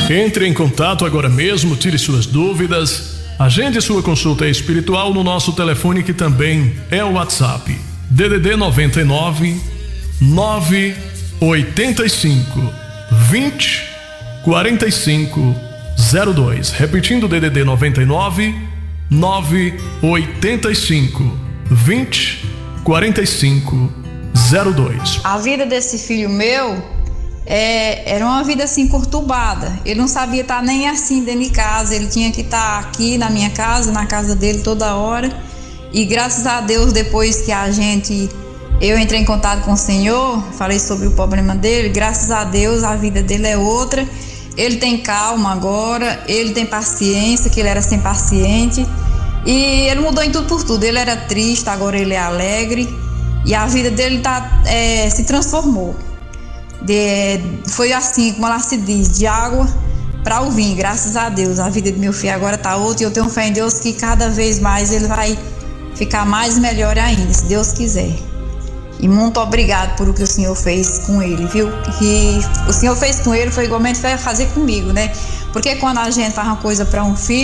Entre em contato agora mesmo, tire suas dúvidas, agende sua consulta espiritual no nosso telefone que também é o WhatsApp. DDD 99 985 20 45 02. Repetindo, DDD 99 985 20 45 02. A vida desse filho meu era uma vida assim conturbada. Ele não sabia estar nem assim dentro de casa. Ele tinha que estar aqui na minha casa, na casa dele toda hora. E graças a Deus, depois que eu entrei em contato com o Senhor, falei sobre o problema dele, graças a Deus a vida dele é outra. Ele tem calma agora, ele tem paciência, que ele era sem paciente. E ele mudou em tudo por tudo. Ele era triste, agora ele é alegre. E a vida dele se transformou. Foi assim, como ela se diz, de água para o vinho, graças a Deus. A vida do meu filho agora está outra e eu tenho fé em Deus que cada vez mais ele vai ficar mais melhor ainda, se Deus quiser. E muito obrigado por o que o Senhor fez com ele, viu? Que o Senhor fez com ele foi igualmente vai fazer comigo, né? Porque quando a gente faz uma coisa para um filho,